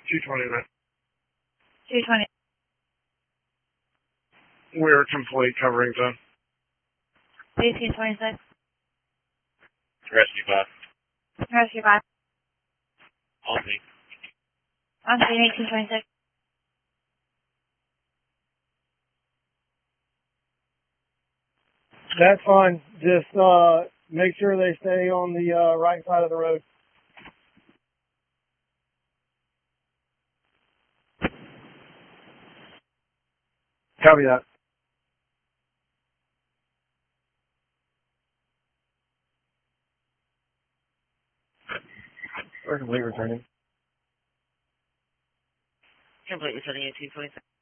229. 220. We're complete covering zone. BC 26. Rescue 5. Rescue 5. On me. On scene 1826. That's fine. Just make sure they stay on the right side of the road. Copy that. We're complete returning. Complete returning at 226.